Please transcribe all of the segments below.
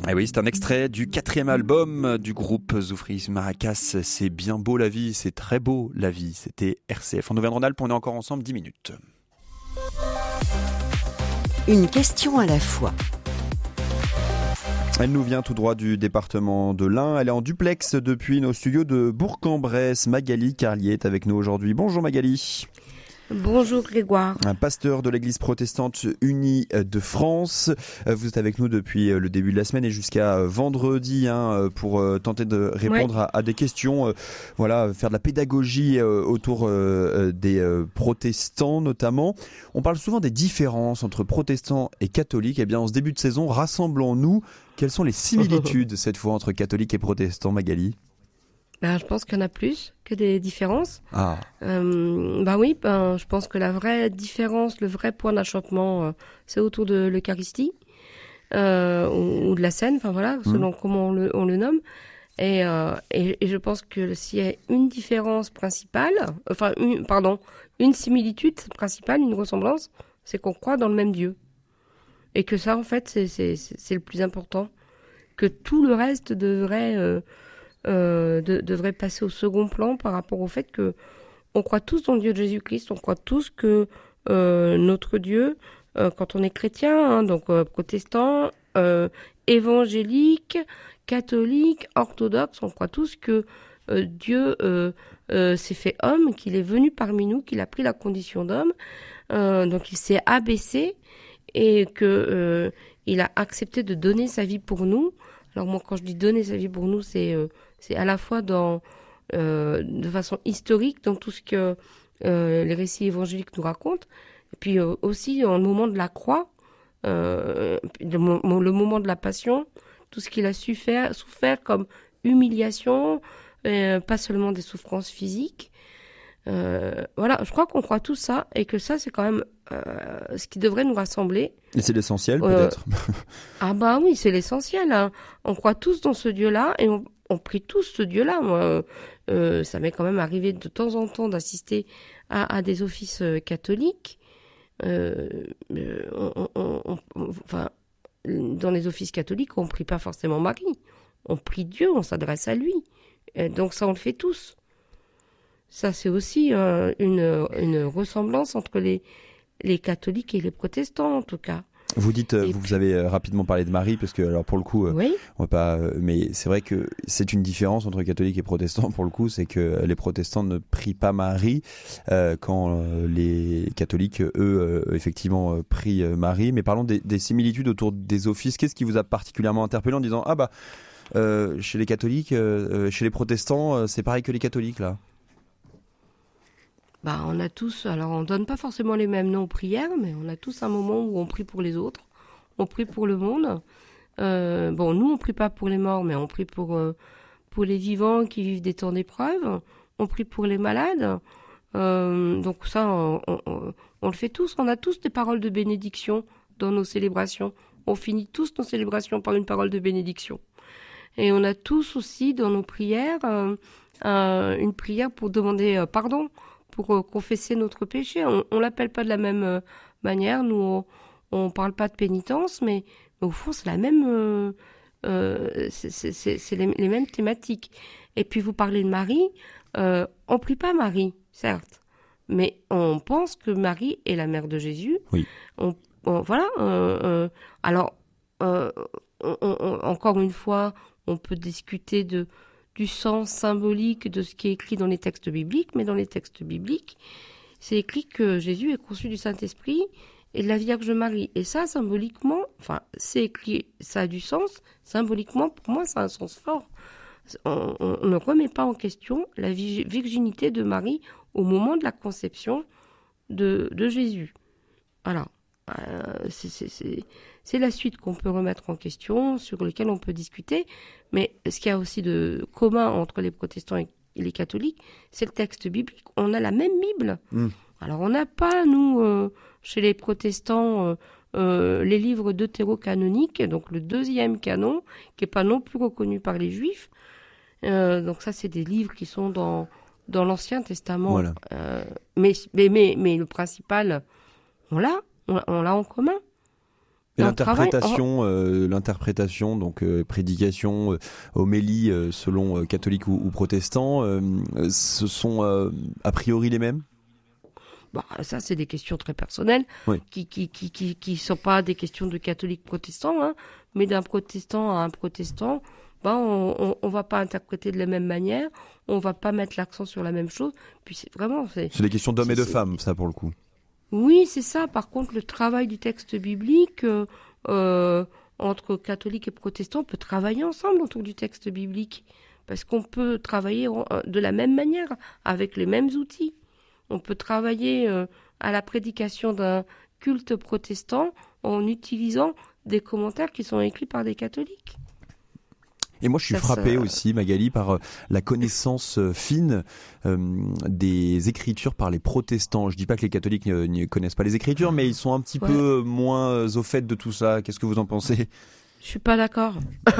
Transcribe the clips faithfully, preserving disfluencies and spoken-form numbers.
Et oui, c'est un extrait du quatrième album du groupe Zoufris Maracas. C'est bien beau la vie, c'est très beau la vie. C'était R C F. En Auvergne-Rhône-Alpes, on est encore ensemble dix minutes. Une question à la fois. Elle nous vient tout droit du département de l'Ain. Elle est en duplex depuis nos studios de Bourg-en-Bresse. Magali Carlier est avec nous aujourd'hui. Bonjour Magali. Bonjour Grégoire. Un pasteur de l'église protestante unie de France. Vous êtes avec nous depuis le début de la semaine et jusqu'à vendredi hein, pour tenter de répondre ouais. à, à des questions. Voilà, faire de la pédagogie autour des protestants notamment. On parle souvent des différences entre protestants et catholiques. Eh bien, en ce début de saison, rassemblons-nous. Quelles sont les similitudes cette fois entre catholiques et protestants, Magali ? Ben, je pense qu'il y en a plus que des différences. Ah. Euh, ben oui, ben, je pense que la vraie différence, le vrai point d'achoppement, euh, c'est autour de l'Eucharistie euh, ou, ou de la scène, enfin voilà, selon mmh. comment on le, on le nomme. Et, euh, et, et je pense que s'il y a une différence principale, enfin, une, pardon, une similitude principale, une ressemblance, c'est qu'on croit dans le même Dieu. Et que ça, en fait, c'est, c'est, c'est, c'est le plus important. Que tout le reste devrait... Euh, Euh, de, devrait passer au second plan par rapport au fait que on croit tous dans le Dieu de Jésus-Christ, on croit tous que euh, notre Dieu, euh, quand on est chrétien, hein, donc euh, protestant, euh, évangélique, catholique, orthodoxe, on croit tous que euh, Dieu euh, euh, s'est fait homme, qu'il est venu parmi nous, qu'il a pris la condition d'homme, euh, donc il s'est abaissé et que euh, il a accepté de donner sa vie pour nous. Alors moi, quand je dis donner sa vie pour nous, c'est euh, c'est à la fois dans euh, de façon historique dans tout ce que euh, les récits évangéliques nous racontent, et puis euh, aussi dans le moment de la croix, euh, le, le moment de la passion, tout ce qu'il a su faire, souffert comme humiliation, euh, pas seulement des souffrances physiques. Euh, voilà, je crois qu'on croit tout ça et que ça c'est quand même euh, ce qui devrait nous rassembler. Et c'est l'essentiel euh, peut-être. Ah bah oui, c'est l'essentiel. Hein. On croit tous dans ce Dieu-là et on, on prie tous ce Dieu-là. Moi, euh, ça m'est quand même arrivé de temps en temps d'assister à, à des offices euh, catholiques. Euh, on, on, on, on, enfin, dans les offices catholiques, on prie pas forcément Marie. On prie Dieu, on s'adresse à lui. Et donc ça, on le fait tous. Ça, c'est aussi euh, une, une ressemblance entre les, les catholiques et les protestants, en tout cas. Vous dites, et vous puis... avez rapidement parlé de Marie, parce que, alors pour le coup, oui. on va pas, mais c'est vrai que c'est une différence entre catholiques et protestants, pour le coup, c'est que les protestants ne prient pas Marie, euh, quand euh, les catholiques, eux, euh, effectivement, euh, prient Marie. Mais parlons des, des similitudes autour des offices. Qu'est-ce qui vous a particulièrement interpellé en disant, ah bah, euh, chez les catholiques, euh, chez les protestants, euh, c'est pareil que les catholiques, là? Bah, on a tous, alors on donne pas forcément les mêmes noms aux prières, mais on a tous un moment où on prie pour les autres, on prie pour le monde. Euh, bon, nous on prie pas pour les morts, mais on prie pour euh, pour les vivants qui vivent des temps d'épreuve. On prie pour les malades. Euh, donc ça, on, on, on le fait tous. On a tous des paroles de bénédiction dans nos célébrations. On finit tous nos célébrations par une parole de bénédiction. Et on a tous aussi dans nos prières euh, euh, une prière pour demander euh, pardon. Pour euh, confesser notre péché. On, on l'appelle pas de la même euh, manière. Nous, on, on parle pas de pénitence, mais, mais au fond, c'est la même, euh, euh, c'est, c'est, c'est, c'est les, les mêmes thématiques. Et puis, vous parlez de Marie. Euh, on prie pas Marie, certes, mais on pense que Marie est la mère de Jésus. Oui. On, on, voilà. Euh, euh, alors, euh, on, on, encore une fois, on peut discuter de du sens symbolique de ce qui est écrit dans les textes bibliques, mais dans les textes bibliques, c'est écrit que Jésus est conçu du Saint-Esprit et de la Vierge Marie. Et ça, symboliquement, enfin, c'est écrit, ça a du sens, symboliquement, pour moi, ça a un sens fort. On, on, on ne remet pas en question la virginité de Marie au moment de la conception de, de Jésus. Voilà. Euh, c'est, c'est, c'est, c'est la suite qu'on peut remettre en question, sur laquelle on peut discuter. Mais ce qu'il y a aussi de commun entre les protestants et les catholiques, c'est le texte biblique. On a la même Bible. Mmh. Alors on n'a pas, nous, euh, chez les protestants, euh, euh, les livres deutérocanoniques, donc le deuxième canon, qui n'est pas non plus reconnu par les Juifs. Euh, donc ça, c'est des livres qui sont dans, dans l'Ancien Testament. Voilà. Euh, mais, mais, mais, mais le principal, on l'a. On, on l'a en commun. Et l'interprétation, travaille, oh. euh, l'interprétation, donc euh, prédication, euh, homélie, euh, selon euh, catholiques ou, ou protestants, euh, ce sont euh, a priori les mêmes ? Bah, ça, c'est des questions très personnelles, oui. qui qui qui qui qui sont pas des questions de catholiques protestants, hein, mais d'un protestant à un protestant, bah, on, on on va pas interpréter de la même manière, on va pas mettre l'accent sur la même chose. Puis c'est vraiment c'est. C'est des questions d'hommes et de femmes, ça pour le coup. Oui, c'est ça. Par contre, le travail du texte biblique euh, euh, entre catholiques et protestants, on peut travailler ensemble autour du texte biblique, parce qu'on peut travailler de la même manière, avec les mêmes outils. On peut travailler euh, à la prédication d'un culte protestant en utilisant des commentaires qui sont écrits par des catholiques. Et moi, je suis ça, frappé ça... aussi, Magali, par la connaissance fine euh, des Écritures par les protestants. Je dis pas que les catholiques ne, ne connaissent pas les Écritures, mais ils sont un petit ouais. peu moins au fait de tout ça. Qu'est-ce que vous en pensez ? Je suis pas d'accord.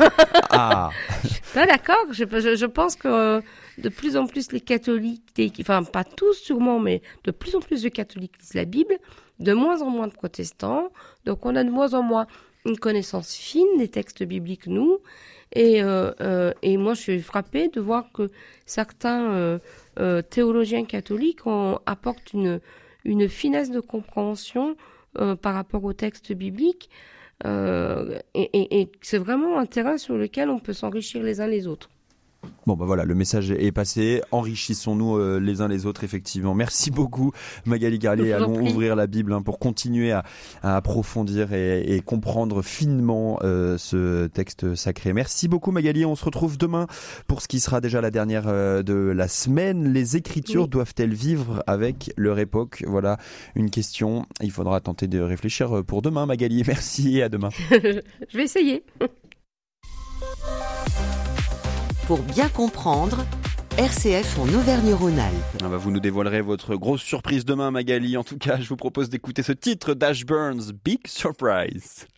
Ah. Je suis pas d'accord. Je, je, je pense que euh, de plus en plus les catholiques, les, enfin pas tous sûrement, mais de plus en plus de catholiques lisent la Bible, de moins en moins de protestants. Donc on a de moins en moins une connaissance fine des textes bibliques, nous. Et, euh, euh, et moi, je suis frappée de voir que certains euh, euh, théologiens catholiques ont, apportent une, une finesse de compréhension euh, par rapport au texte biblique. Euh, et, et, et c'est vraiment un terrain sur lequel on peut s'enrichir les uns les autres. Bon bah voilà, le message est passé. Enrichissons-nous euh, les uns les autres, effectivement. Merci beaucoup Magali Garlet. Allons ouvrir la Bible hein, pour continuer à, à approfondir et, et comprendre finement euh, ce texte sacré. Merci beaucoup Magali. On se retrouve demain pour ce qui sera déjà la dernière euh, de la semaine. Les Écritures oui. doivent-elles vivre avec leur époque ? Voilà une question. Il faudra tenter de réfléchir pour demain Magali. Merci et à demain. Je vais essayer. Pour bien comprendre, R C F en Auvergne-Rhône-Alpes. Ah bah vous nous dévoilerez votre grosse surprise demain Magali. En tout cas, je vous propose d'écouter ce titre d'Ash Burns, Big Surprise.